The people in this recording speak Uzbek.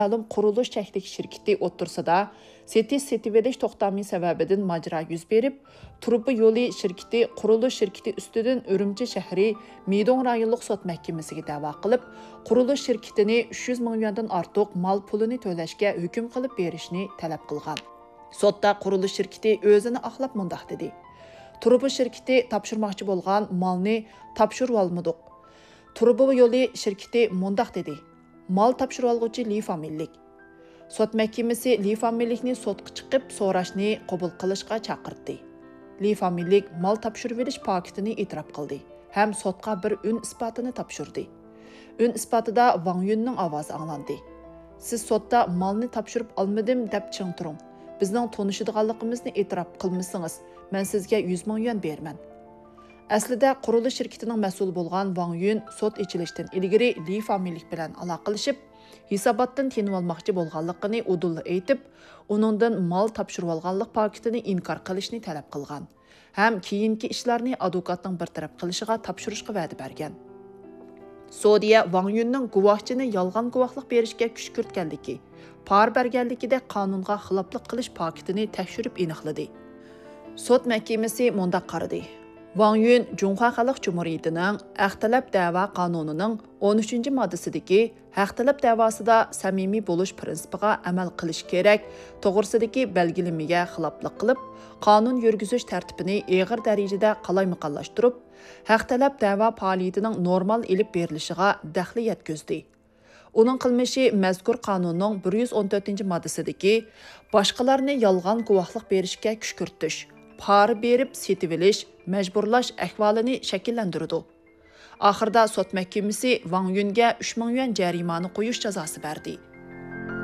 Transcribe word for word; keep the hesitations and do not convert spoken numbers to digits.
Ma'lum qurilish texnik şirketi o'ttirsida setish setiverish to'xtami sababidan majra yuz berib, Truba yo'li şirketi qurilish şirketi ustidan Urumchi shahri Meydon rayonlik sud mahkamasiga da'vo qilib, qurilish şirketini uch yuz ming yuandan ortiq mal pulini to'lashga hukm qilib berishni talab qilgan. Sudda qurilish şirketi o'zini oqlab mundaq dedi: Truba şirketi topshirmoqchi bo'lgan malni topshirib olmadik. Truba yo'li şirketi mundaq dedi: Mal topshirib olguvchi Li familiyalik. Sud mahkamasi Li familiyalikni sudga chiqib so'rashni qabul qilishga chaqirdi. Li familiyalik mal topshirib berish paketini e'tirof qildi ham sudga bir un isbotini topshirdi. Un isbotida Wang Yunning ovozi anglandi. Siz sudda malni topshirib olmadim deb ching turing. Bizning tonishadiganligimizni e'tirof qilmasangiz, men sizga yuz ming yuan berman. Aslida qurilish shirketining mas'ul bo'lgan Wang Yun sud ichilishdan ilgari Li familiyalik bilan aloqalashib, hisobotdan tinib olmoqchi bo'lganligini udulla aytib, uningdan mal topshirib olganlik paketini inkor qilishni talab qilgan. Ham keyingi ishlarni advokatning bartaraf qilishiga topshirishga va'da bergan. Sodiya Wang Yunning guvohchini yolg'on guvohlik berishga kuch kiritganligi, par berganligida qonunga xiloflik qilish paketini tekshirib aniqladi. Sud mahkamasi mundaq qaradi: Wang Yun Junxo Xalq Cumhuriyetining Haq-talab da'vo qonunining o'n uchinchi moddasidagi haq-talab da'vosida samimiy bo'lish prinsipiga amal qilish kerak to'g'risidagi belgilamaga xiloflik qilib, qonun yurgizish tartibini og'ir darajada qalaymaqonlashtirib, haq-talab da'vo faoliyatining normal ilib berilishiga daxli yetkazdi. Uning qilmishi mazkur qonunning bir yuz o'n to'rtinchi moddasidagi boshqalarni yolg'on guvohlik berishga kuch kiritish, pari berib setivilish, majburlash ahvolini shakllantirdi. Oxirida sud mahkamasi Wang Yunga uch ming yuan jarimani qo'yish jazosi berdi.